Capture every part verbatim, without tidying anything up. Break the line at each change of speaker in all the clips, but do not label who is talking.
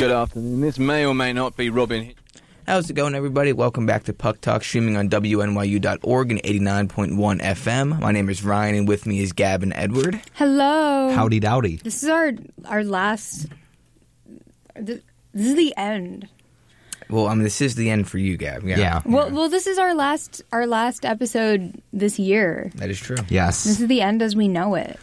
Good afternoon. This may or may not be Robin.
How's it going, everybody? Welcome back to Puck Talk, streaming on W N Y U dot org and eighty-nine point one F M. My name is Ryan, and with me is Gab and Edward.
Hello.
Howdy dowdy.
This is our our last... This is the end.
Well, I mean, this is the end for you, Gab. Yeah.
Yeah.
Well, well, this is our last our last episode this year.
That is true.
Yes.
This is the end as we know it.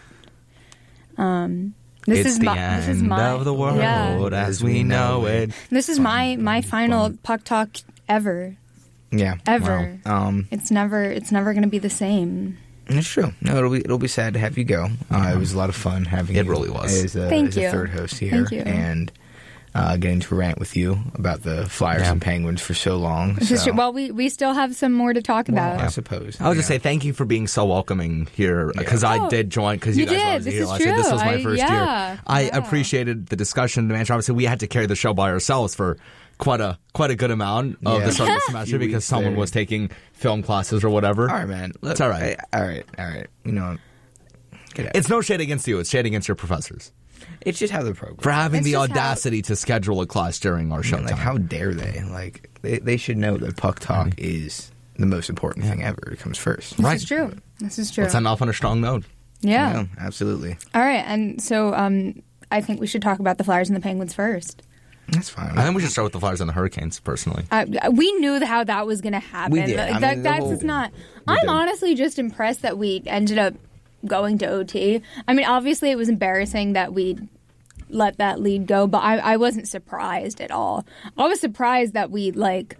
Um... This
it's
is
the
my,
end
this is my,
of the world
yeah.
as we know it.
This is my, my final Puck Talk ever.
Yeah.
Ever.
Wow. Um,
it's never it's never going to be the same.
It's true. No, it'll be it'll be sad to have you go. Uh, it was a lot of fun having
It
you
really was.
as, a,
Thank
as
you.
a third host here.
Thank you.
And uh, getting to rant with you about the Flyers
Yeah.
and Penguins for so long.
This
so.
is true. Well, we, we still have some more to talk
Well,
about.
I suppose.
I would just
Yeah.
say thank you for being so welcoming here, because
Yeah.
I
Oh,
did join, because you,
you
guys
did.
were always
This
here
is
last year. This
true.
was my
I-
first
yeah.
year. I
Yeah.
appreciated the discussion, the manager. Obviously, we had to carry the show by ourselves for quite a quite a good amount of
Yeah.
the start of the semester
Few
because
weeks
someone
there.
was taking film classes or whatever.
All right, man. Look,
It's all right.
I- all right. All right. You know, get out.
It's no shade against you. It's shade against your professors
It's just how the program.
for having
It's
the
just how-
audacity to schedule a class during our show
like,
time.
how dare they? Like, they, they should know that Puck Talk is the most important thing ever. It comes first.
This
Right.
is true. This is true.
Let's end off on a strong note.
Yeah.
No, absolutely.
All right. And so um, I think we should talk about the Flyers and the Penguins first.
That's fine.
I think we should start with the Flyers and the Hurricanes, personally.
Uh, we knew how that was going to happen.
We did.
That,
I mean,
that-
the
that's
whole-
just not.
we
I'm
did.
honestly just impressed that we ended up going to O T. I mean, obviously it was embarrassing that we let that lead go, but I, I wasn't surprised at all. I was surprised that we like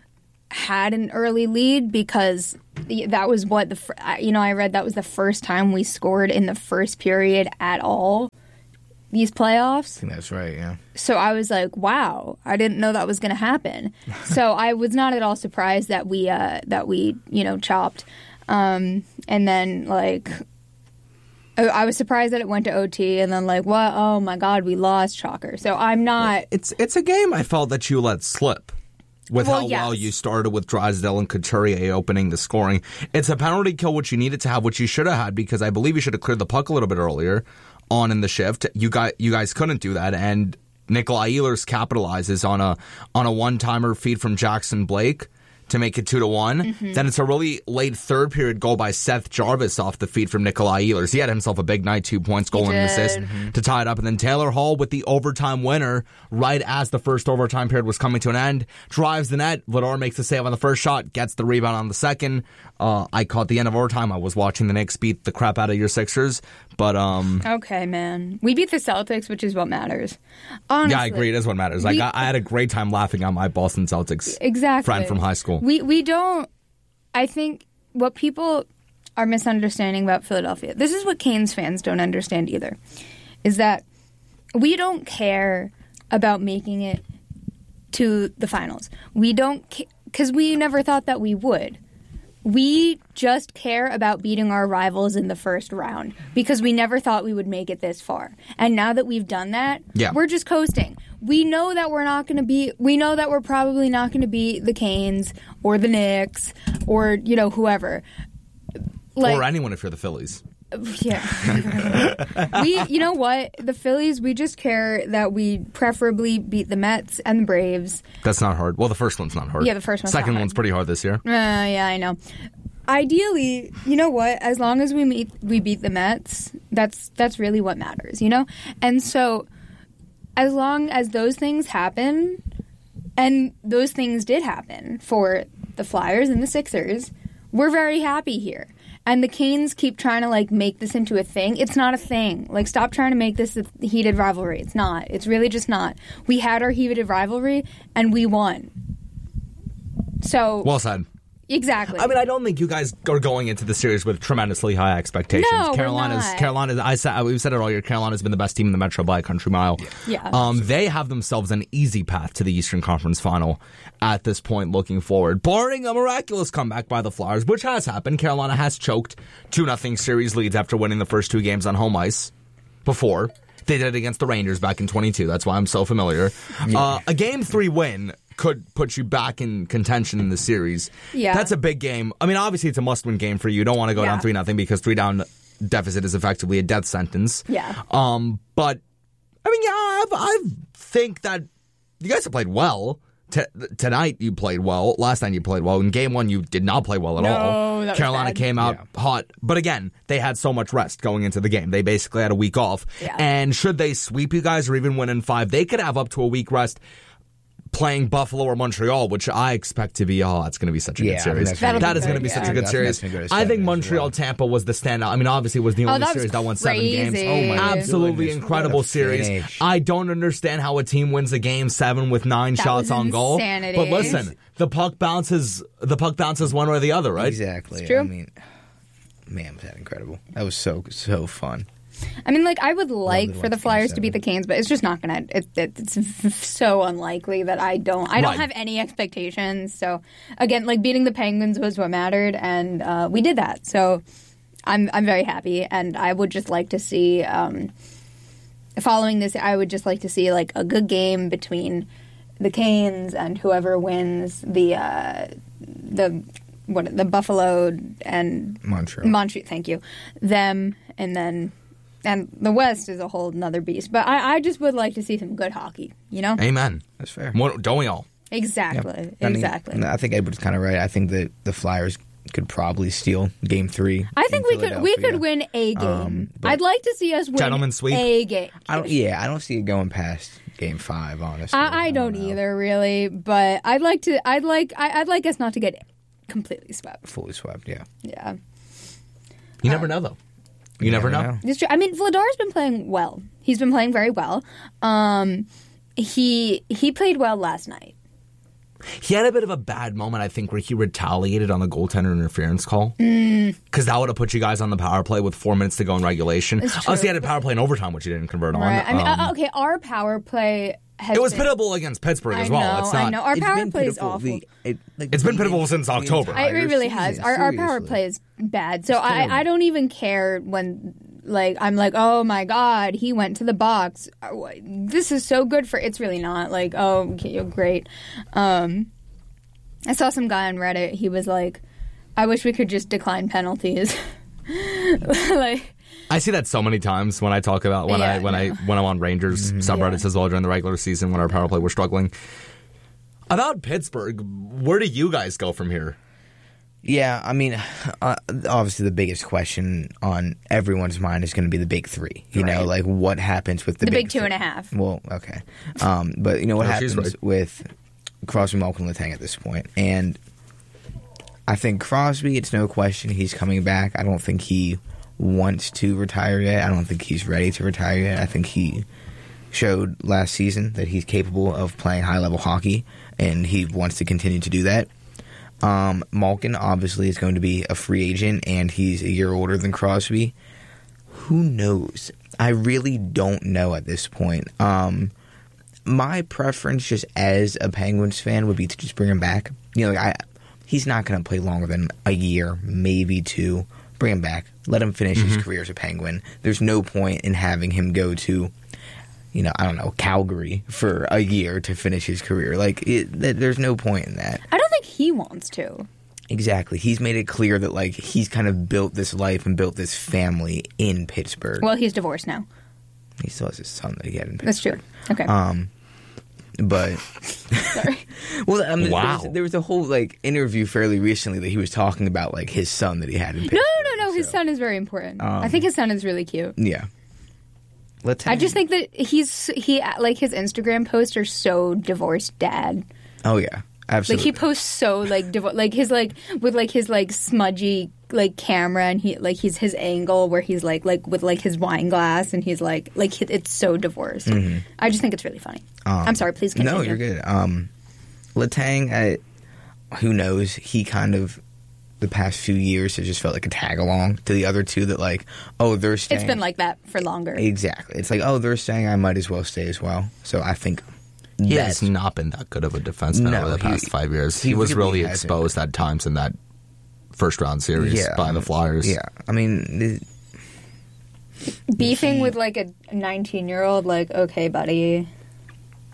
had an early lead because that was what the fir- you know I read that was the first time we scored in the first period at all these playoffs.
I think that's right, yeah.
So I was like, "Wow, I didn't know that was going to happen." So I was not at all surprised that we uh, that we you know chopped, um, and then like I- I was surprised that it went to O T, and then like, "What? Oh my God, we lost!" Shocker. So I'm not.
It's it's a game I felt that you let slip with
Well,
how
yes.
well you started with Drysdale and Couturier opening the scoring. It's a penalty kill which you needed to have, which you should have had, because I believe you should have cleared the puck a little bit earlier on in the shift. You got you guys couldn't do that, and Nikolai Ehlers capitalizes on a on a one timer feed from Jackson Blake to make it two to one.
Mm-hmm.
Then it's a really late third period goal by Seth Jarvis off the feed from Nikolai Ehlers. He had himself a big night, two points, goal and an assist
did.
to tie it up. And then Taylor Hall with the overtime winner right as the first overtime period was coming to an end. Drives the net. Vladar makes the save on the first shot, gets the rebound on the second. Uh, I caught the end of overtime. I was watching the Knicks beat the crap out of your Sixers. But, um...
Okay, man. We beat the Celtics, which is what matters. Honestly.
yeah, I agree. It is what matters. Like,
We-
I, I had a great time laughing at my Boston Celtics
Exactly.
friend from high school.
We we don't. I think what people are misunderstanding about Philadelphia. This is what Canes fans don't understand either, is that we don't care about making it to the finals. We don't because we never thought that we would. We just care about beating our rivals in the first round because we never thought we would make it this far. And now that we've done that,
Yeah.
we're just coasting. We know that we're not going to be, we know that we're probably not going to beat the Canes or the Knicks or, you know, whoever. Like,
or anyone if you're the Phillies.
yeah. we, you know what? The Phillies, we just care that we preferably beat the Mets and the Braves.
That's not hard. Well, the first one's not hard.
Yeah, the first one's
Second
not hard.
one's pretty hard this year.
Uh, yeah, I know. Ideally, you know what? As long as we meet, we beat the Mets, that's that's really what matters, you know? And so, as long as those things happen, and those things did happen for the Flyers and the Sixers, we're very happy here. And the Canes keep trying to, like, make this into a thing. It's not a thing. Like, stop trying to make this a heated rivalry. It's not. It's really just not. We had our heated rivalry, and we won. So...
Well said.
Exactly.
I mean, I don't think you guys are going into the series with tremendously high expectations.
No, we're
Carolina's
not.
Carolina's. I said we've said it all year. Carolina's been the best team in the Metro by a country mile.
Yeah.
Um, they have themselves an easy path to the Eastern Conference Final at this point, looking forward, barring a miraculous comeback by the Flyers, which has happened. Carolina has choked two nothing series leads after winning the first two games on home ice before. They did it against the Rangers back in twenty-two. That's why I'm so familiar. Yeah. Uh, a game three win could put you back in contention in the series.
Yeah.
That's a big game. I mean, obviously it's a must-win game for you. You don't want to go
Yeah.
down three nothing because three down deficit is effectively a death sentence.
Yeah.
Um, but I mean, yeah, I've, I think that you guys have played well. T- tonight you played well. Last night you played well. In game one, you did not play well at
No,
all.
that was
Carolina
bad.
came out
Yeah.
hot. But again, they had so much rest going into the game. They basically had a week off.
Yeah.
And should they sweep you guys or even win in five, they could have up to a week rest playing Buffalo or Montreal, which I expect to be, oh, that's going to be such a
Yeah,
good
I
series.
mean, that's gonna
That
be
is going to
good,
be
yeah.
such a
I
good
think
series.
that's gonna go to
I think
seven as
Montreal
well.
Tampa was the standout. I mean, obviously, it was the
Oh,
only
that was
series that won seven
crazy.
games.
Oh, my
Absolutely
goodness,
incredible
what a
series.
finish.
I don't understand how a team wins a game seven with nine
That
shots
was
on goal.
insanity.
But listen, the puck bounces. The puck bounces one way or the other, right?
Exactly.
It's true.
I mean, man, was that incredible? That was so so fun.
I mean, like, I would like
to
for the
watch
Flyers
Game
to beat the Canes, but it's just not going to. It, it, it's so unlikely that I don't. I don't
Right.
have any expectations. So, again, like beating the Penguins was what mattered, and uh, we did that. So, I'm I'm very happy, and I would just like to see. Um, following this, I would just like to see like a good game between the Canes and whoever wins the uh, the what the Buffalo and
Montreal.
Montreal, thank you. Them, and then, and the West is a whole nother beast. But I, I just would like to see some good hockey, you know?
Amen.
That's fair.
What- Don't we all?
Exactly,
I mean,
exactly.
I think Edward's kind of right. I think that the Flyers could probably steal Game Three.
I think
in
we could we could
Philadelphia.
win a game.
Um, but-
I'd like to see us win
Gentlemen's sweep?
a game.
I don't. Yeah, I don't see it going past Game Five. Honestly,
I, I don't
know.
either, really. But I'd like to. I'd like. I, I'd like us not to get completely swept.
Fully swept. Yeah.
Yeah,
You never know, though. You, never, know.
it's true. I mean, Vladar's been playing well. He's been playing very well. Um, he he played well last night.
He had a bit of a bad moment, I think, where he retaliated on the goaltender interference call.
Mm.
Because that would have put you guys on the power play with four minutes to go in regulation.
It's
Also,
true.
he had a power play in overtime, which he didn't convert on.
Right. I mean,
Um,
uh, okay, our power play has
it was
been,
pitiable against Pittsburgh
I
as well.
know,
it's not,
I know. Our
It's
power
been
play is
pitiful.
awful.
The- it, like,
It's been
the-
pitiful since
the
October.
I, it
entire
really has.
season,
Our, our power
seriously.
play is bad. So I,
terrible.
I don't even care when, like, I'm like, oh my God, he went to the box. Uh, This is so good for. It's really not. Like, oh, okay, you're great. Um, I saw some guy on Reddit. He was like, I wish we could just decline penalties. like,
I see that so many times when I talk about when I
Yeah,
when I
no.
when I'm on Rangers subreddits
Yeah.
as well during the regular season when our power play was struggling. About Pittsburgh, where do you guys go from here?
Yeah, I mean, uh, obviously the biggest question on everyone's mind is going to be the big three. You know,
Right.
like what happens with the,
The
big
big two
three?
and a half.
Well, okay, um, but you know what
No, she's
happens
right.
with Crosby, Malkin, Letang at this point, and I think Crosby, it's no question he's coming back. I don't think he wants to retire yet. I don't think he's ready to retire yet. I think he showed last season that he's capable of playing high level hockey, and he wants to continue to do that. Um, Malkin obviously is going to be a free agent, and he's a year older than Crosby. Who knows? I really don't know at this point. Um, my preference, just as a Penguins fan, would be to just bring him back. You know, like I, he's not going to play longer than a year, maybe two. Bring him back. Let him finish his career as a Penguin. There's no point in having him go to, you know, I don't know, Calgary for a year to finish his career. Like, it, th- there's no point in that.
I don't think he wants to.
Exactly. He's made it clear that, like, he's kind of built this life and built this family in Pittsburgh.
Well, he's divorced now.
He still has his son that he had in Pittsburgh.
That's true. Okay.
Um, but
Sorry.
well, I mean,
Wow.
there, was, there was a whole like interview fairly recently that he was talking about like his son that he had in
No,
Pittsburgh.
no, no. His
so-
son is very important.
Um,
I think his son is really cute.
Yeah. Let's.
I just think that he's he like his Instagram posts are so divorced dad.
Oh yeah,
Like
absolutely.
he posts so like divo- like his like with like his like smudgy like camera and he like he's his angle where he's like like with like his wine glass and he's like like it's so divorced. I just think it's really funny. I'm sorry. Please continue.
No, you're good. Um, Letang, I, who knows? He kind of the past few years has just felt like a tag along to the other two that like, oh, they're staying.
It's been like that for longer.
exactly. It's like, oh, they're staying. I might as well stay as well. So I think
He
that's
has not been that good of a defenseman
No,
over the
he-
past five years. He,
he
was
really
really
hasn't.
exposed at times in that first round series
yeah
by the Flyers.
Yeah, I mean,
Beefing with like a nineteen year old, like okay, buddy.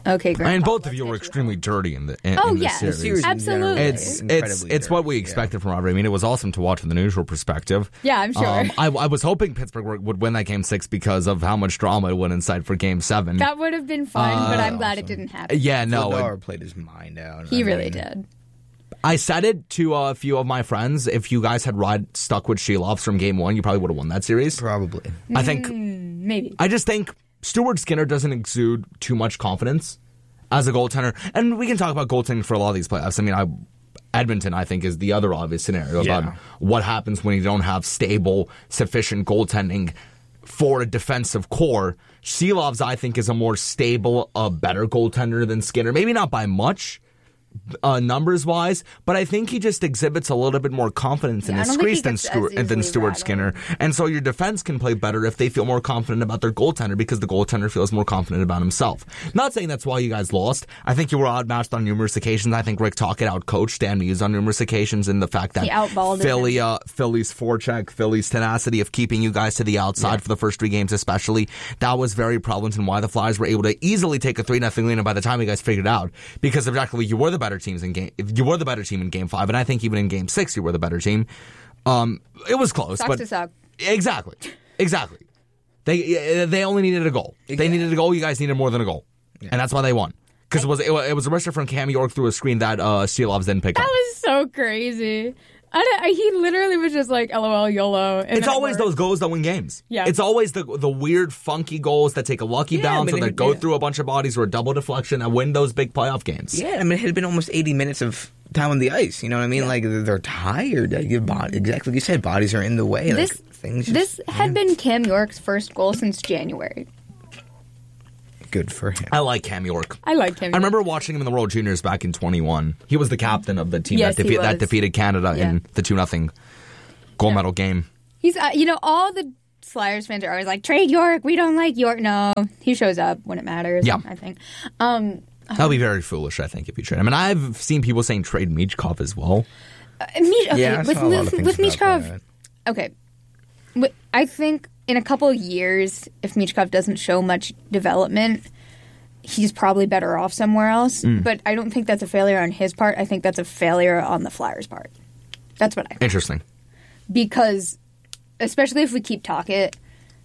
Okay, great.
I mean,
Paul,
both of
let's
you
get
were
you
extremely dirty in the in,
Oh,
in this
yes.
series.
The series in
Absolutely.
general
It's
is
it's
incredibly
it's what we
dirty,
expected from Robert. I mean, it was awesome to watch from the neutral perspective.
Yeah, I'm sure.
Um, I, I was hoping Pittsburgh would- would win that game six because of how much drama it would incite for game seven.
That would have been fun, but I'm glad
awesome.
it didn't happen.
yeah, no,
No,
it-
Vladar played his mind out.
He
I
really
mean,
did.
I said it to a few of my friends. If you guys had ride stuck with Sheelovs from game one, you probably would have won that series.
Probably.
I think.
Mm, maybe.
I just think Stuart Skinner doesn't exude too much confidence as a goaltender, and we can talk about goaltending for a lot of these playoffs. I mean, I, Edmonton, I think, is the other obvious scenario about
Yeah.
what happens when you don't have stable, sufficient goaltending for a defensive core. Sheelovs, I think, is a more stable, a better goaltender than Skinner. Maybe not by much, uh, numbers wise, but I think he just exhibits a little bit more confidence in
Yeah, I
his
don't think he
crease than
gets as
Stuart, than
easily
Stuart
rattled.
Skinner. And so your defense can play better if they feel more confident about their goaltender because the goaltender feels more confident about himself. Not saying that's why you guys lost. I think you were outmatched on numerous occasions. I think Rick Tocchet outcoached Dan Muse on numerous occasions in the fact that
He outballed
Philly,
him.
uh, Philly's forecheck, Philly's tenacity of keeping you guys to the outside for the first three games especially, that was very prevalent in why the Flyers were able to easily take a three nothing lead by the time you guys figured it out. Because objectively, you were the better teams in game. You were the better team in game five, and I think even in game six, you were the better team. Um, it was close,
Sucks
but
to suck.
exactly, exactly. They they only needed a goal. They needed a goal. You guys needed more than a goal, and that's why they won. Because it was it was, it was a wrester from Cam York through a screen that uh, Sheelovs didn't pick
That
up.
was so crazy. I don't, I, he literally was just like, LOL, YOLO. And
It's
then it
always
worked.
those goals that win games.
Yeah.
It's always the the weird, funky goals that take a lucky
Yeah,
bounce
but
or that
it-
go
yeah.
through a bunch of bodies or a double deflection that win those big playoff games.
Yeah, I mean, it had been almost eighty minutes of time on the ice. You know what I mean? Like, they're tired. Like, your body, exactly like you said, bodies are in the way.
This,
like, things just,
this had been Cam York's first goal since January.
good for him.
I like Cam York.
I like him.
I remember watching him in the World Juniors back in twenty-one. He was the captain of the team
Yes,
that,
he
defe- that
was.
defeated Canada
Yeah.
in the two nothing gold
Yeah.
medal game.
He's, uh, you know, all the Flyers fans are always like, trade York. We don't like York. No, he shows up when it matters.
Yeah.
I think. Um,
That would be very foolish, I think, if you trade him. And I've seen people saying trade Michkov as well.
uh, Mich- okay,
Yeah, I
with
saw a lot of
with,
things
with
about
Michkov.
that.
Okay, Wi- I think in a couple of years, if Michkov doesn't show much development, he's probably better off somewhere else.
Mm.
But I don't think that's a failure on his part. I think that's a failure on the Flyers' part. That's what I think.
Interesting.
Because, especially if we keep Tocchet,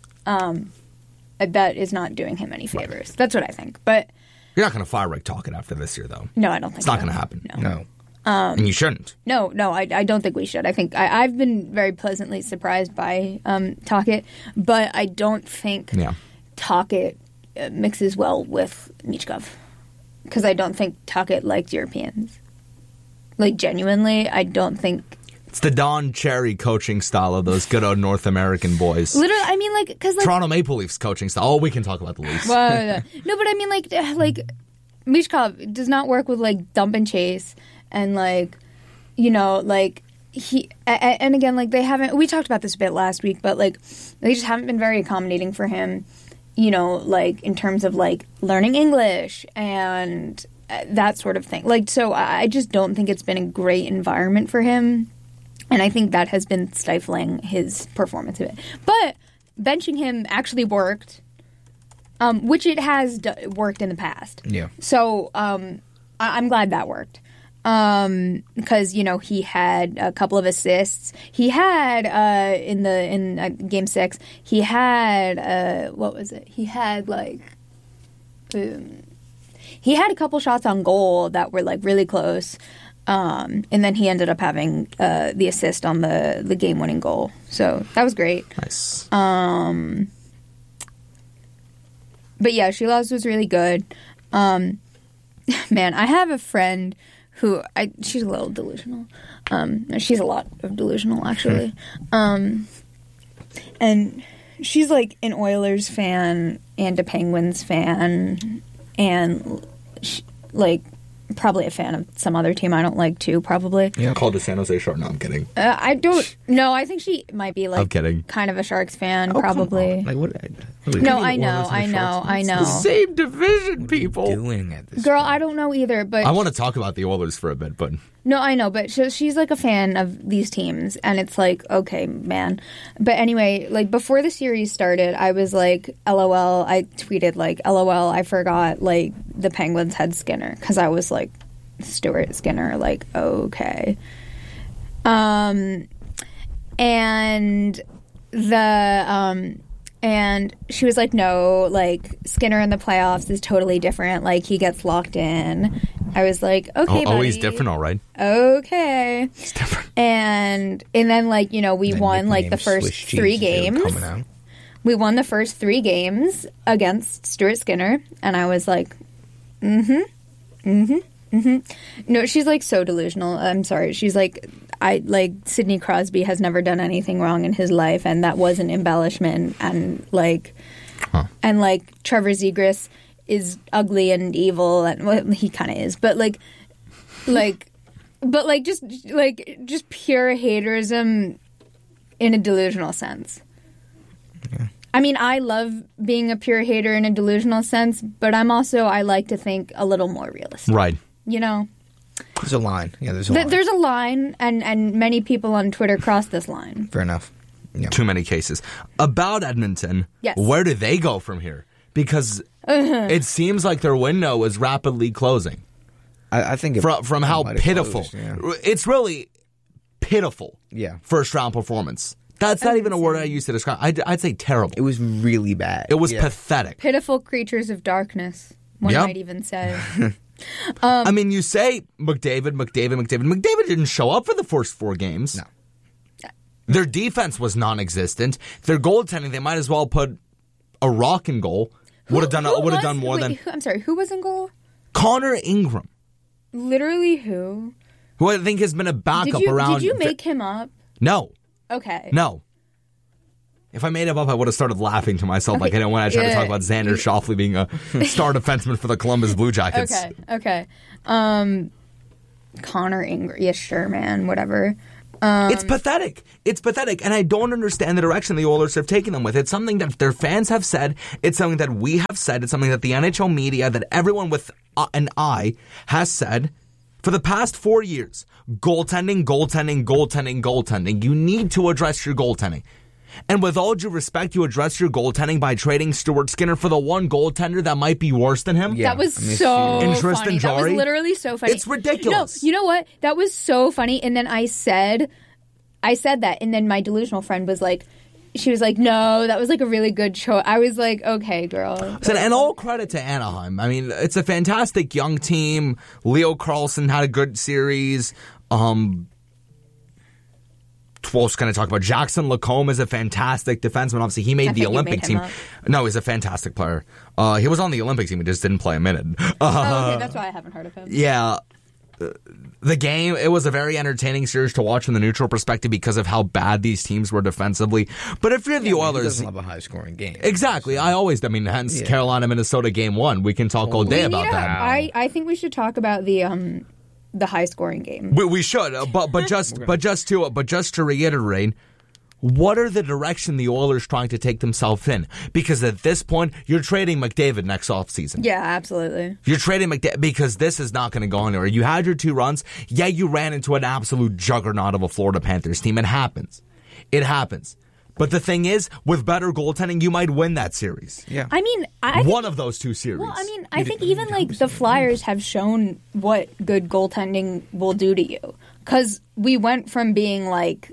um, that is not doing him any favors. That's what I think. But
You're not going to fire Rick Tocchet after this year, though.
no, I don't think
It's not
so.
going to happen.
No.
No.
And you shouldn't.
No, no, I, I don't think we should. I think I, I've been very pleasantly surprised by um, Tocchet, but I don't think
Yeah.
Tocchet uh, mixes well with Michkov because I don't think Tocchet likes Europeans. Like genuinely, I don't think.
It's the Don Cherry coaching style of those good old North American boys.
Literally, I mean, like because like
Toronto Maple Leafs coaching style. Oh, we can talk about the Leafs.
well, no, but I mean, like uh, like Michkov does not work with like dump and chase and like you know like. He a- a- and again, like they haven't. We talked about this a bit last week, but like they just haven't been very accommodating for him. You know, like in terms of like learning English and uh, that sort of thing. Like, so I I just don't think it's been a great environment for him, and I think that has been stifling his performance a bit. But benching him actually worked, um, which it has d- worked in the past.
Yeah.
So um, I- I'm glad that worked. Um, because you know he had a couple of assists. He had uh in the in uh, game six. He had uh what was it? He had like um, he had a couple shots on goal that were like really close. Um, and then he ended up having uh the assist on the the game winning goal. So that was great.
Nice.
Um, but yeah, Sheelovs was really good. Um, man, I have a friend who I she's a little delusional. Um, she's a lot of delusional actually. um, and she's like an Oilers fan and a Penguins fan, and she, like probably a fan of some other team I don't like too. Probably.
Yeah. Called the San Jose Sharks. No, I'm kidding.
Uh, I don't. No, I think she might be like
I'm kidding.
kind of a Sharks fan.
Oh, come
probably.
on. Like, what? what
No,
are
I
you
know,
Oilers and
I
the
know,
Sharks?
I know.
Same division, people.
Doing at this
Girl,
point?
I don't know either, but
I want to talk about the Oilers for a bit, but
no, I know, but she, she's like a fan of these teams, and it's like, okay, man. But anyway, like before the series started, I was like, LOL. I tweeted like, LOL. I forgot like the Penguins had Skinner because I was like, Stuart Skinner, like, okay. Um, and the, um, and she was like, no, like, Skinner in the playoffs is totally different. Like, he gets locked in. I was like, okay,
oh,
buddy.
oh, he's different, all right.
Okay.
He's different.
And, and then, like, you know, we
The
won, like, the
nickname
first
Swiss cheese
three
is really
games.
coming out.
We won the first three games against Stuart Skinner. And I was like, mm-hmm, mm-hmm, mm-hmm. No, she's, like, so delusional. I'm sorry. She's, like... I like Sidney Crosby has never done anything wrong in his life, and that was an embellishment. And like, huh. and like Trevor Zegras is ugly and evil, and well, he kind of is, but like, like, but like just like just pure haterism in a delusional sense. Yeah. I mean, I love being a pure hater in a delusional sense, but I'm also I like to think a little more realistic.
Right.
You know.
There's a line. Yeah, there's a
Th-
line.
There's a line, and, and many people on Twitter cross this line.
Fair enough. Yeah.
Too many cases. About Edmonton,
yes.
Where do they go from here? Because uh-huh. it seems like their window is rapidly closing.
I, I think... It,
from from how pitiful.
Closed, yeah.
It's really pitiful.
Yeah.
First-round performance. That's not even a word I used to describe. I'd, I'd say terrible.
It was really bad.
It was
yeah.
pathetic.
Pitiful creatures of darkness, one
yep.
might even say.
Um, I mean, you say McDavid, McDavid, McDavid. McDavid didn't show up for the first four games.
No.
Their defense was non-existent. Their goaltending, they might as well put a rock in goal. Would have done. Would have done more
wait,
than.
Who, I'm sorry. Who was in goal?
Connor Ingram.
Literally who?
Who I think has been a backup
did you,
around.
Did you make him up?
No.
Okay.
No. If I made him up, I would have started laughing to myself
okay.
like I didn't when I tried
yeah.
to talk about Xander Schauffele being a star defenseman for the Columbus Blue Jackets.
Okay, okay. Um, Connor Ingram. Yeah, sure, man. Whatever. Um,
it's pathetic. It's pathetic. And I don't understand the direction the Oilers have taken them with. It's something that their fans have said. It's something that we have said. It's something that the N H L media, that everyone with an eye has said for the past four years. Goaltending, goaltending, goaltending, goaltending. You need to address your goaltending. And with all due respect, you address your goaltending by trading Stuart Skinner for the one goaltender that might be worse than him.
Yeah, that was I mean, so
and Tristan
funny.
Jarry.
That was literally so funny.
It's ridiculous.
No, you know what? That was so funny. And then I said, I said that, and then my delusional friend was like, she was like, no, that was like a really good choice. I was like, okay, girl.
So, and all credit to Anaheim. I mean, it's a fantastic young team. Leo Carlson had a good series. Um... What else can I talk about? Jackson Lacombe is a fantastic defenseman. Obviously, he made
I
the Olympic
made
team.
Up.
No, he's a fantastic player. Uh, he was on the Olympic team. He just didn't play a minute. Uh,
oh, okay. That's why I haven't heard of him.
Yeah. Uh, the game, it was a very entertaining series to watch from the neutral perspective because of how bad these teams were defensively. But if you're the
yeah,
Oilers...
He doesn't love a high-scoring game.
Exactly. So. I always... I mean, hence
yeah.
Carolina-Minnesota game one. We can talk all day
we
about
to,
that.
I, I think we should talk about the... um. The high scoring game.
We, we should, uh, but but just but just to but just to reiterate, what are the direction the Oilers trying to take themselves in? Because at this point, you're trading McDavid next offseason.
Yeah, absolutely.
You're trading McDavid because this is not going to go anywhere. You had your two runs. Yeah, you ran into an absolute juggernaut of a Florida Panthers team. It happens. It happens. But the thing is, with better goaltending, you might win that series.
Yeah.
I mean, I
one of those two series.
Well, I mean, I think even like the Flyers have shown what good goaltending will do to you. Because we went from being like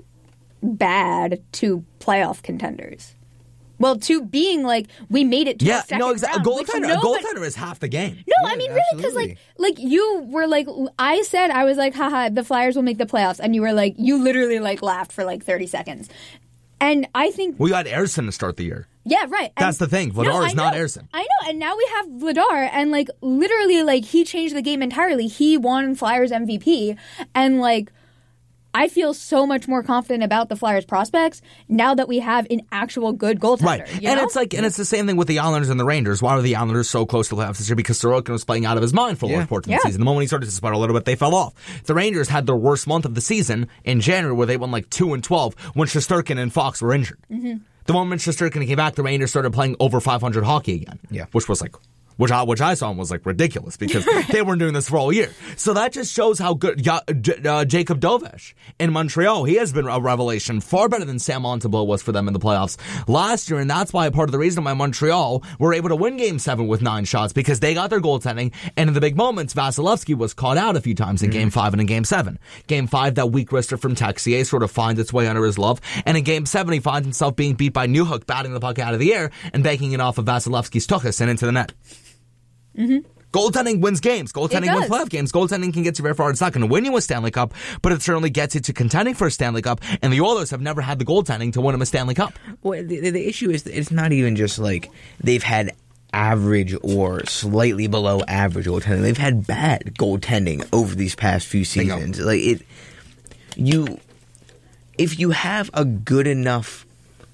bad to playoff contenders. Well, to being like we made it to
yeah,
the second
no, exactly.
round.
A goaltender,
no,
a goaltender is half the game.
No,
yeah,
I mean really, because like, like you were like, I said I was like, haha, the Flyers will make the playoffs, and you were like, you literally like laughed for like thirty seconds, and I think
we got Ersson to start the year.
Yeah, right. And
that's the thing. Vladar
no,
is not Ersson.
I know, and now we have Vladar, and like literally, like he changed the game entirely. He won Flyers M V P, and like. I feel so much more confident about the Flyers prospects now that we have an actual good goaltender.
Right.
You
and
know?
it's like, and it's the same thing with the Islanders and the Rangers. Why were the Islanders so close to the playoffs this year? Because Sorokin was playing out of his mind for a
yeah.
large portion
yeah.
of the season. The moment he started to sputter a little bit, they fell off. The Rangers had their worst month of the season in January where they won like two and twelve when Shesterkin and Fox were injured.
Mm-hmm.
The moment Shesterkin came back, the Rangers started playing over five hundred hockey again.
Yeah.
Which was like Which I, which I saw was like ridiculous because they weren't doing this for all year. So that just shows how good uh, uh, Jacob Dovesh in Montreal, he has been a revelation, far better than Sam Montembeault was for them in the playoffs last year. And that's why part of the reason why Montreal were able to win game seven with nine shots, because they got their goaltending. And in the big moments, Vasilevsky was caught out a few times in mm-hmm. game five and in game seven. Game five, that weak wrister from Texier sort of finds its way under his glove. And in game seven, he finds himself being beat by Newhook, batting the puck out of the air and banking it off of Vasilevsky's tuchus and into the net.
Mm-hmm.
Goaltending wins games. Goaltending wins playoff games. Goaltending can get you very far. It's not going to win you a Stanley Cup, but it certainly gets you to contending for a Stanley Cup, and the Oilers have never had the goaltending to win them a Stanley Cup.
Well, the, the issue is that it's not even just like they've had average or slightly below average goaltending. They've had bad goaltending over these past few seasons. Like it, you, if you have a good enough,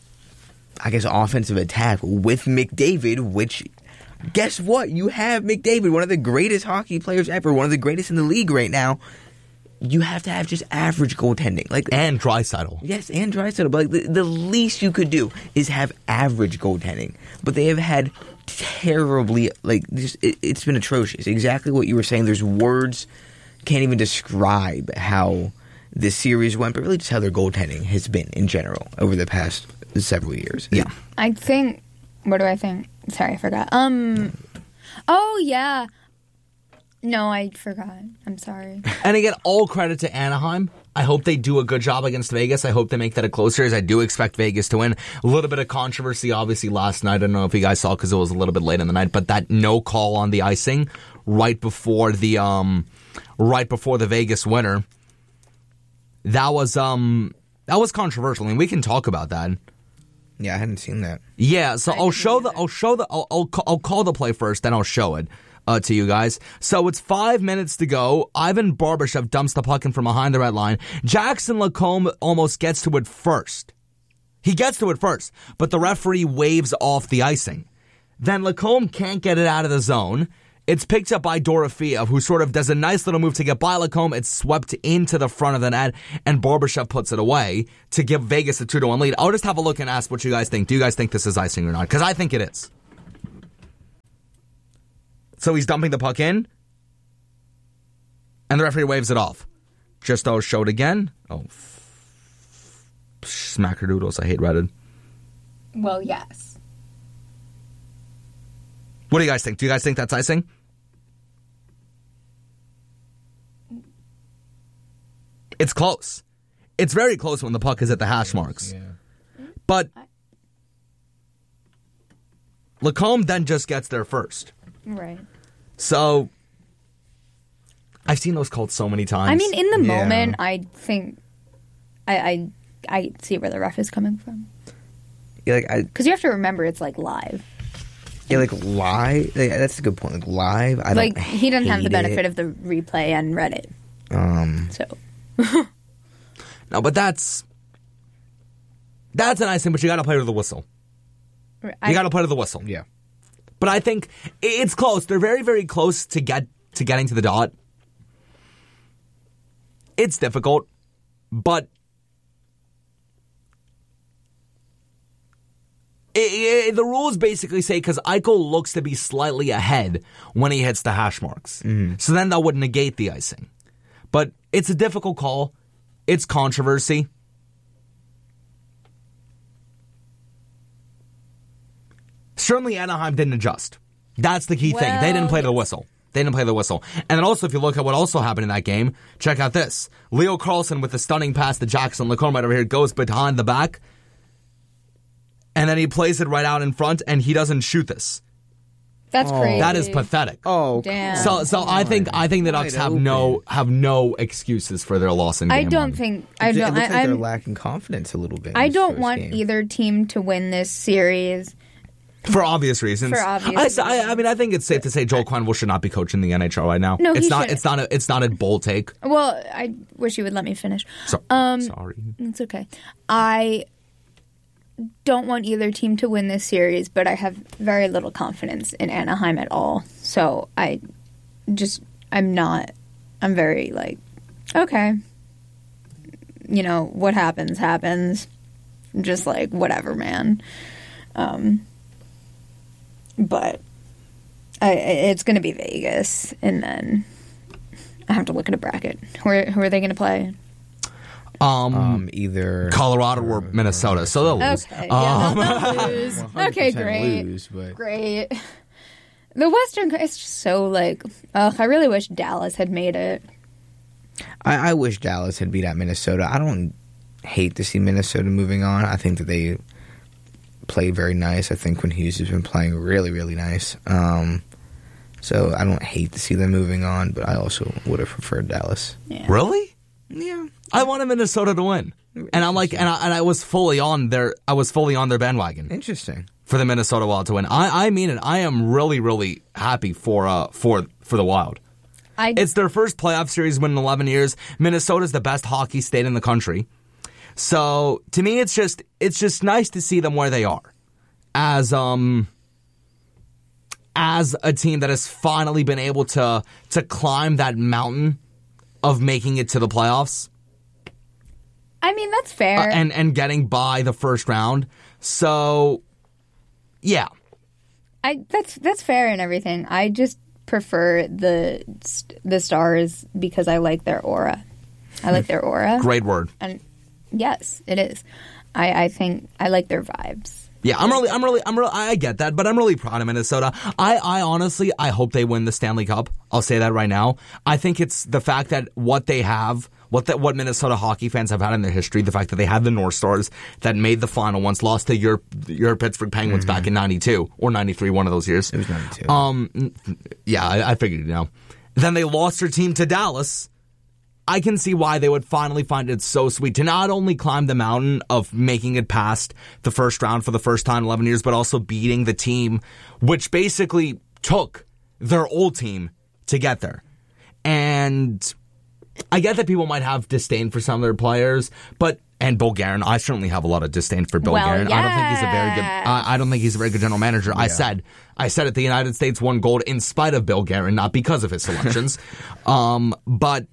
I guess, offensive attack with McDavid, which... Guess what? You have McDavid, one of the greatest hockey players ever, one of the greatest in the league right now. You have to have just average goaltending, like
and Draisaitl.
Yes, and Draisaitl. But like the, the least you could do is have average goaltending. But they have had terribly, like just it, it's been atrocious. Exactly what you were saying. There's words can't even describe how this series went, but really just how their goaltending has been in general over the past several years.
Yeah,
I think. What do I think? Sorry, I forgot. Um. Oh, yeah. No, I forgot. I'm sorry.
And again, all credit to Anaheim. I hope they do a good job against Vegas. I hope they make that a close series. I do expect Vegas to win. A little bit of controversy, obviously, last night. I don't know if you guys saw because it was a little bit late in the night, but that no call on the icing right before the um, right before the Vegas winner. That was um, that was controversial, and we can talk about that.
Yeah, I hadn't seen that.
Yeah, so I'll show the I'll show the I'll I'll, I'll call the play first, then I'll show it uh, to you guys. So it's five minutes to go. Ivan Barbashev dumps the puck in from behind the red line. Jackson Lacombe almost gets to it first. He gets to it first, but the referee waves off the icing. Then Lacombe can't get it out of the zone. It's picked up by Dorofeev, who sort of does a nice little move to get by Lacombe. It's swept into the front of the net, and Barbashev puts it away to give Vegas a two to one lead. I'll just have a look and ask what you guys think. Do you guys think this is icing or not? Because I think it is. So he's dumping the puck in, and the referee waves it off. Just I'll show it again. Oh, f- smackerdoodles. I hate Reddit.
Well, yes.
What do you guys think? Do you guys think that's icing? It's close. It's very close when the puck is at the hash marks. Yeah. But Lacombe then just gets there first.
Right.
So I've seen those called so many times.
I mean, in the
Yeah.
moment, I think I, I I see where the ref is coming from.
Yeah, like I,
Because you have to remember, it's like live.
yeah, like live. Like, that's a good point. Like live, I
Like
don't
he doesn't have the
hate
benefit
it.
of the replay and Reddit.
Um,
So
No, but that's that's an icing, but you got to play with the whistle.
I,
You got to play to the whistle.
yeah.
But I think it's close. They're very, very close to get to getting to the dot. It's difficult, but it, it, the rules basically say because Eichel looks to be slightly ahead when he hits the hash marks. Mm-hmm. So then that would negate the icing. But it's a difficult call. It's controversy. Certainly Anaheim didn't adjust. That's the key thing. They didn't play the whistle. They didn't play the whistle. And then also, if you look at what also happened in that game, check out this. Leo Carlson with a stunning pass to Jackson Lacombe right over here, goes behind the back, and then he plays it right out in front, and he doesn't shoot this.
that's crazy.
That is pathetic.
Oh,
Damn.
So, so I think I think the Ducks
Wide
have
open.
no have no excuses for their loss in game
I don't
one.
think I
it
don't.
looks
I,
like they're
I'm,
lacking confidence a little bit. in
I
this
don't
first
want
game.
either team to win this series.
For obvious reasons.
For obvious
I, I, I mean, I think it's safe to say Joel Quenneville should not be coaching the N H L right now.
No, he
it's not.
shouldn't.
It's not. A, it's not a bold take.
Well, I wish you would let me finish.
So,
Um,
sorry.
It's okay. I don't want either team to win this series, but I have very little confidence in Anaheim at all. So I just, I'm not, I'm very like, okay, you know, what happens, happens. Just like, whatever, man. Um, but I, it's going to be Vegas, and then I have to look at a bracket. Who are, who are they going to play?
Um,
Um, either
Colorado or Minnesota, so they'll lose.
Okay, yeah,
Um,
they'll lose. Okay, great.
Lose, but
Great. The Western, it's just so like, ugh, I really wish Dallas had made it.
I, I wish Dallas had beat out Minnesota. I don't hate to see Minnesota moving on. I think that they play very nice. I think Quinn Hughes has been playing really, really nice. Um, so I don't hate to see them moving on, but I also would have preferred Dallas.
Yeah.
Really?
Yeah.
I wanted Minnesota to win, and I'm like, and I, and I was fully on their, I was fully on their bandwagon
Interesting.
for the Minnesota Wild to win. I, I mean it. I am really, really happy for, uh, for, for the Wild.
I,
It's their first playoff series win in eleven years. Minnesota's the best hockey state in the country. So to me, it's just it's just nice to see them where they are, as um as a team that has finally been able to to climb that mountain of making it to the playoffs
I mean, that's fair.
uh, and and getting by the first round. So yeah,
I that's that's fair and everything. I just prefer the the Stars because I like their aura. I like their aura.
great word.
And yes, it is. I, I think I like their vibes.
Yeah, I'm really, I'm really, I'm really, I get that, but I'm really proud of Minnesota. I, I honestly, I hope they win the Stanley Cup. I'll say that right now. I think it's the fact that what they have, what that, what Minnesota hockey fans have had in their history, the fact that they had the North Stars that made the final once, lost to your, your Pittsburgh Penguins mm-hmm. back in ninety-two or ninety-three, one of those years.
It was ninety-two.
Um, yeah, I, I figured, you know. Then they lost their team to Dallas. I can see why they would finally find it so sweet to not only climb the mountain of making it past the first round for the first time in eleven years, but also beating the team, which basically took their old team to get there. And I get that people might have disdain for some of their players, but and Bill Guerin, I certainly have a lot of disdain for Bill
Well,
Guerin.
yes.
I don't think he's a very good. I, I don't think he's a very good general manager. I said, I said it. The United States won gold in spite of Bill Guerin, not because of his selections. um, but.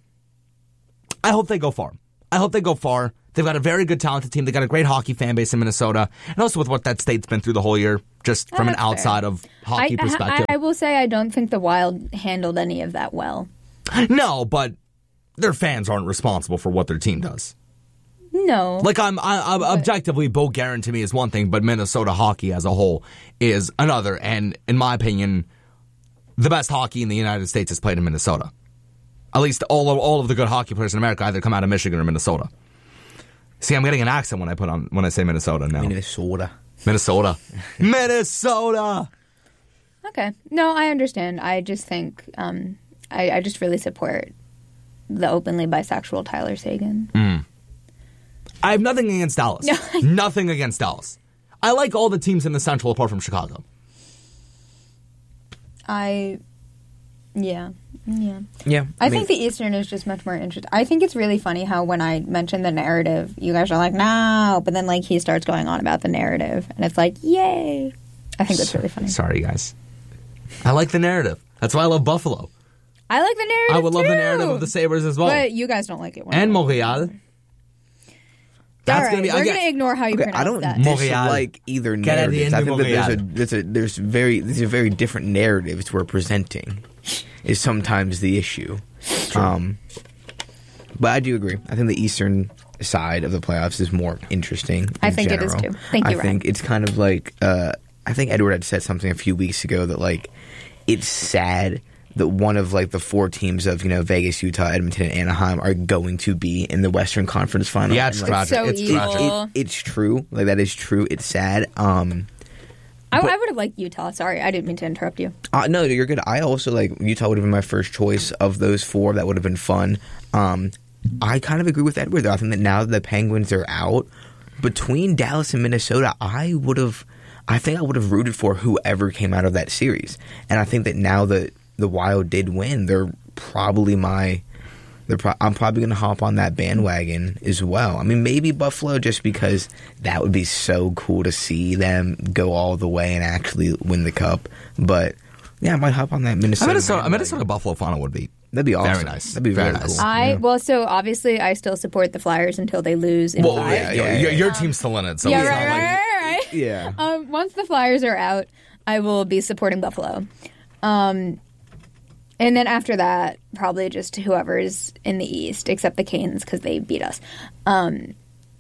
I hope they go far. I hope they go far. They've got a very good, talented team. They've got a great hockey fan base in Minnesota. And also with what that state's been through the whole year, just from
Oh,
an
that's
outside
fair.
of hockey
I,
perspective.
I, I will say I don't think the Wild handled any of that well.
No, but their fans aren't responsible for what their team does.
No.
Like, I'm, I, I'm objectively, Bill Guerin to me is one thing, but Minnesota hockey as a whole is another. And in my opinion, the best hockey in the United States is played in Minnesota. At least all of, all of the good hockey players in America either come out of Michigan or Minnesota. See, I'm getting an accent when I put on when I say Minnesota now.
Minnesota.
Minnesota. Minnesota.
Okay. No, I understand. I just think um, I, I just really support the openly bisexual Tyler Sagan.
Mm. I have nothing against Dallas. Nothing against Dallas. I like all the teams in the Central apart from Chicago.
I, yeah, yeah.
Yeah.
I,
I mean,
think the Eastern is just much more interesting. I think it's really funny how when I mention the narrative, you guys are like, no, but then like he starts going on about the narrative, and it's like, yay. I think that's really funny.
Sorry, guys. I like the narrative. That's why I love Buffalo.
I like the narrative,
I would love
too.
the narrative of the Sabres as well.
But you guys don't like it.
And Montreal. That's
All right,
gonna be.
we're
I
going
get-
to ignore how you
okay,
pronounce
I don't
that.
Montreal.
dislike either
Canadien
narratives. I
de
think that there's a,
Montreal.
there's a there's very these are very different narratives we're presenting. Is sometimes the issue. Um, but I do agree. I think the Eastern side of the playoffs is more interesting.
I
in
think it is,
general.
too. Thank you,
I
Ryan.
think it's kind of like uh, I think Edward had said something a few weeks ago that like it's sad that one of like the four teams of you know Vegas, Utah, Edmonton, and Anaheim are going to be in the Western Conference Final.
Yeah, it's
And, like,
tragic.
so
It's
evil.
tragic.
it, it's true. Like that is true. It's sad. Um,
I,
but-
I would have liked Utah. Sorry, I didn't mean to interrupt you.
uh, no, you're good. I also like Utah would have been my first choice of those four. That would have been fun. Um, I kind of agree with Edward though. I think that now that the Penguins are out, between Dallas and Minnesota, I would have. I think I would have rooted for whoever came out of that series, and I think that now that the Wild did win, they're probably my. They're pro- I'm probably going to hop on that bandwagon as well. I mean, maybe Buffalo just because that would be so cool to see them go all the way and actually win the cup. But yeah, I might hop on that
A
Minnesota.
Minnesota, a
bandwagon.
Minnesota Buffalo final would be
That'd be awesome.
very nice.
That'd be
very
really
nice.
cool.
I
Yeah.
well, so obviously, I still support the Flyers until they lose in
Well,
five.
yeah,
yeah,
your,
yeah.
your team's still in it, so
yeah,
it's
right,
not like
right, right, right.
Yeah.
Um, once the Flyers are out, I will be supporting Buffalo. Um, and then after that, probably just whoever's in the East, except the Canes because they beat us. Um,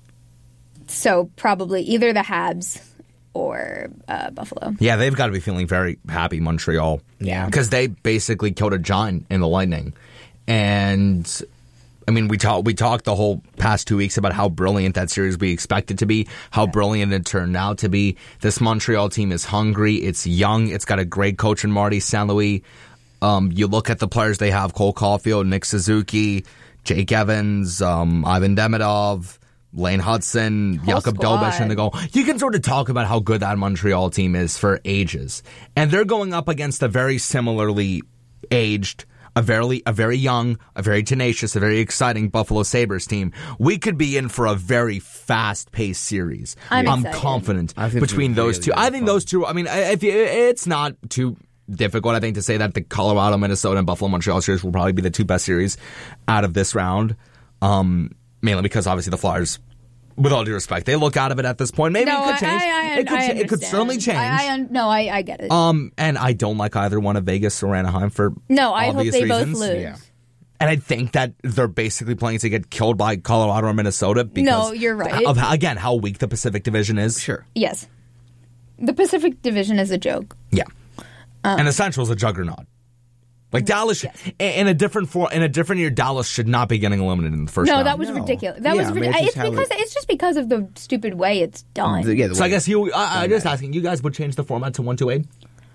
so probably either the Habs or uh, Buffalo.
Yeah, they've got to be feeling very happy, Montreal.
Yeah.
Because they basically killed a giant in the Lightning. And, I mean, we, talk, we talked the whole past two weeks about how brilliant that series we expected to be, how yeah. brilliant it turned out to be. This Montreal team is hungry. It's young. It's got a great coach in Marty Saint Louis. Um, you look at the players they have, Cole Caulfield, Nick Suzuki, Jake Evans, um, Ivan Demidov, Lane Hudson,
Whole
Jakub
squad.
Dobeš in the goal. You can sort of talk about how good that Montreal team is for ages. And they're going up against a very similarly aged, a very, a very young, a very tenacious, a very exciting Buffalo Sabres team. We could be in for a very fast-paced series.
I'm
I'm
excited.
confident
I think
between
it's
those
really
two.
gonna
I
be
think
fun.
those two, I mean, if you, it's not too difficult, I think, to say that the Colorado, Minnesota, and Buffalo Montreal series will probably be the two best series out of this round. Um, mainly because obviously the Flyers, with all due respect, they look out of it at this point. Maybe
No,
it could
I-
change.
I- I-
it, could,
I
cha- it could
understand.
certainly change.
I, I un- no, I, I get it.
um, and I don't like either one of Vegas or Anaheim for
no, I hope
obvious
they
reasons.
both lose.
Yeah.
And I think that they're basically playing to get killed by Colorado or Minnesota because
No, you're right.
of, again, how weak the Pacific Division is.
Sure.
Yes. The Pacific Division is a joke.
Yeah. and the Central's a juggernaut. Like Dallas,
Yes.
in a different for in a different year, Dallas should not be getting eliminated in the first
No,
round.
that was
No.
ridiculous. That
Yeah,
was
I mean,
rid-
it's
it's,
just how
because
it-
it's just because of the stupid way it's done.
The- yeah, the
So I
way-
guess you. I, I'm just asking. You guys would change the format to one two eight.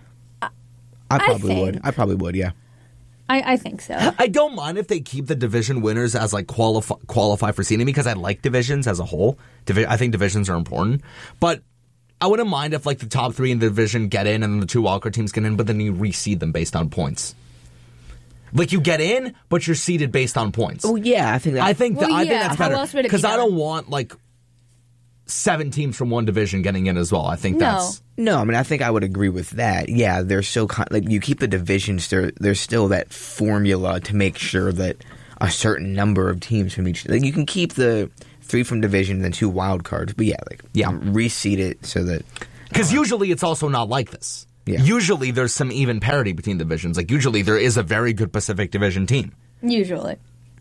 I probably
think-
would. I probably would. Yeah.
I, I think so.
I don't mind if they keep the division winners as like qualify qualify for seeding because I like divisions as a whole. Divi- I think divisions are important, but I wouldn't mind if like the top three in the division get in and then the two wildcard teams get in, but then you reseed them based on points. Like you get in, but you're seeded based on points.
Oh yeah, I think that.
I think that,
Well,
I think
yeah,
that's
how
better
else would it be
because I don't
done?
want like seven teams from one division getting in as well. I think
No.
that's
No, I mean I think I would agree with that. Yeah, there's so con- like you keep the divisions. There, there's still that formula to make sure that a certain number of teams from each. Like you can keep the three from division and then two wild cards, but yeah, like
Yeah.
reseed it so that
because usually it's also not like this.
Yeah.
Usually there's some even parity between divisions. Like usually there is a very good Pacific Division team.
Usually.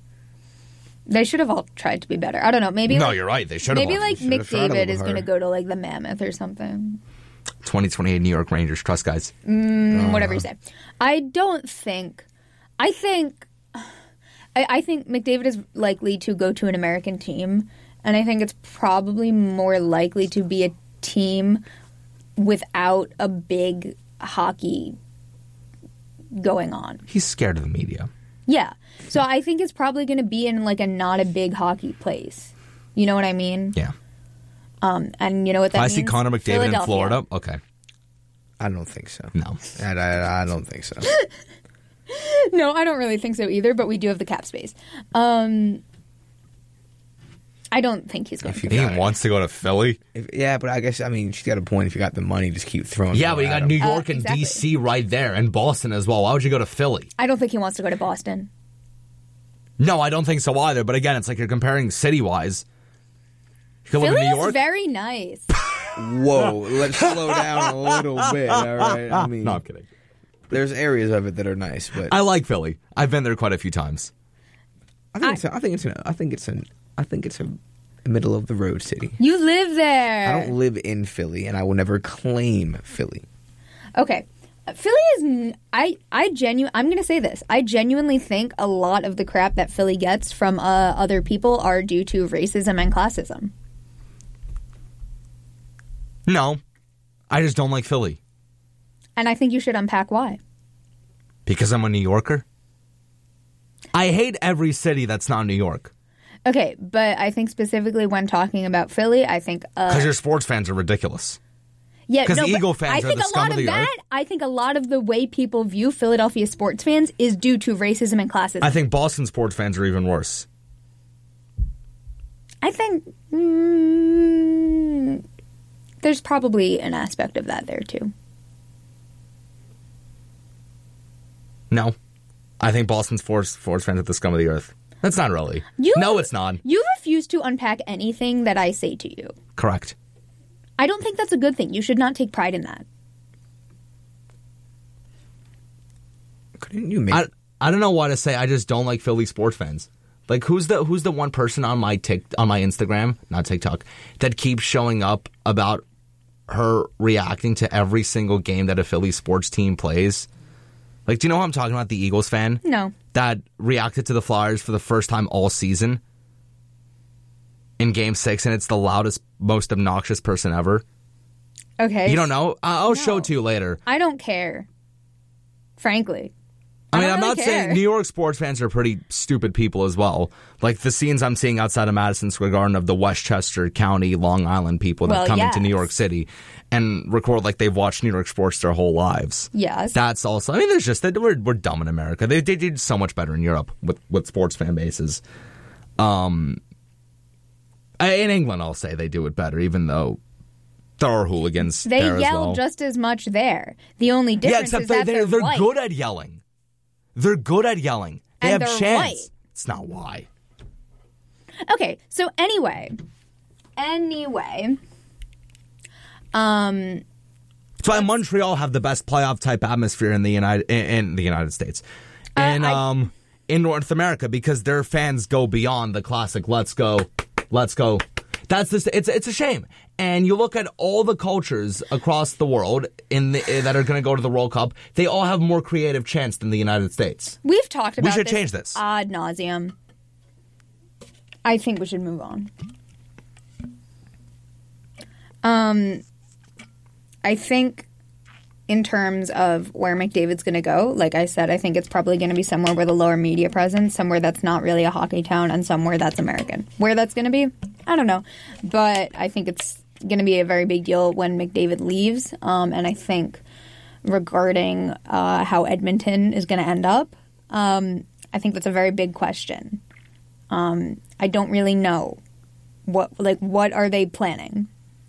They should have all tried to be better. I don't know. Maybe
No,
like,
you're right. They should have.
maybe like
Should have tried a
McDavid
little
is going to
harder.
go to like the Mammoth or something.
twenty twenty-eight New York Rangers. Trust guys.
Mm, Whatever you say. I don't think. I think. I, I think McDavid is likely to go to an American team, and I think it's probably more likely to be a team without a big hockey going on.
He's scared of the media.
Yeah. So I think it's probably going to be in like a not a big hockey place. You know what I mean?
Yeah.
Um, and you know what that
If I
means?
see Connor McDavid in
Philadelphia.
Florida, okay.
I don't think so.
No.
I, I, I don't think so.
No, I don't really think so either, but we do have the cap space. Um, I don't think he's going
If
to.
you
He
got it.
wants to go to Philly.
If, yeah, but I guess I mean she's got a point. If you got the money, just keep throwing.
Yeah,
more
but you
at
got
him.
New York
Uh,
and
exactly.
D C right there, and Boston as well. Why would you go to Philly?
I don't think he wants to go to Boston.
No, I don't think so either. But again, it's like you're comparing city-wise. You could live
Philly
in New
is
York.
very nice.
Whoa, let's slow down a little bit. All right, I mean,
no, I'm kidding.
there's areas of it that are nice, but
I like Philly. I've been there quite a few times.
I think it's a, I think it's a, I think it's an I think it's a middle of the road city.
You live there.
I don't live in Philly, and I will never claim Philly.
Okay. Uh, Philly is. N- I. I genu. I'm going to say this. I genuinely think a lot of the crap that Philly gets from uh, other people are due to racism and classism.
No, I just don't like Philly
And I think you should unpack why.
because I'm a New Yorker. I hate every city that's not New York
Okay, but I think specifically when talking about Philly, I think. Uh,
because your sports fans are ridiculous.
Yeah,
'Cause
no, but
Eagle fans
I
are
think
the
a
scum
lot
of
of
the
that.
earth.
I think a lot of the way people view Philadelphia sports fans is due to racism and classism.
I think Boston sports fans are even worse.
I think mm, there's probably an aspect of that there too.
No, I think Boston sports sports fans are the scum of the earth. That's not really.
You,
no, it's not.
You refuse to unpack anything that I say to you.
Correct.
I don't think that's a good thing. You should not take pride in that.
Couldn't you make?
I, I don't know what to say. I just don't like Philly sports fans. Like, who's the who's the one person on my Tik on my Instagram, not TikTok, that keeps showing up about her reacting to every single game that a Philly sports team plays? Like, do you know who I'm talking about? The Eagles fan?
No.
That reacted to the Flyers for the first time all season in Game Six, and it's the loudest, most obnoxious person ever.
Okay.
You don't know? I- I'll
No.
show it to you later.
I don't care. Frankly.
I mean,
don't
I'm
really
not
care.
saying New York sports fans are pretty stupid people as well. Like the scenes I'm seeing outside of Madison Square Garden of the Westchester County, Long Island people that
Well,
come
yes.
into New York City and record like they've watched New York sports their whole lives.
Yes.
That's also, I mean, there's just, that we're, we're dumb in America. They, they did so much better in Europe with, with sports fan bases. Um, in England, I'll say they do it better, even though there are hooligans
They
there as
yell
well.
just as much there. The only difference
Yeah, except
is
they,
that
they're,
they're,
they're
white.
good at yelling. They're good at yelling. They
And
have
they're
chants.
white.
It's not why.
Okay, so anyway, anyway, um,
That's why Montreal have the best playoff type atmosphere in the United in, in the United States, and
Uh, I-
um, in North America because their fans go beyond the classic "Let's go, let's go." That's this. It's it's a shame. And you look at all the cultures across the world in the, that are going to go to the World Cup. They all have more creative chants than the United States.
we've talked about
We should
this
change this.
ad nauseum. I think we should move on. Um, I think in terms of where McDavid's going to go, like I said, I think it's probably going to be somewhere with a lower media presence, somewhere that's not really a hockey town, and somewhere that's American. Where that's going to be, I don't know. But I think it's going to be a very big deal when McDavid leaves. Um, and I think regarding uh, how Edmonton is going to end up, um, I think that's a very big question. Um, I don't really know what like what are they planning.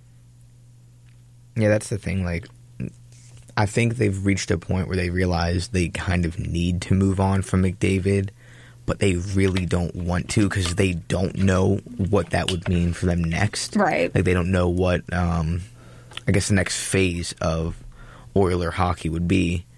Yeah, that's the thing. Like, I think they've reached a point where they realize they kind of need to move on from McDavid, but they really don't want to because they don't know what that would mean for them next.
Right.
Like, they don't know what, um, I guess, the next phase of Oiler hockey would be.